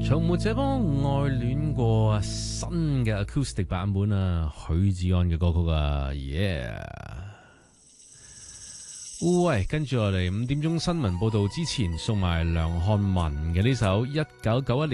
從沒這般愛戀過新嘅 acoustic 版本啊，許志安嘅歌曲啊 ，yeah！ 喂，跟住落嚟5點鐘新聞報道之前，送埋梁漢文嘅呢首1991年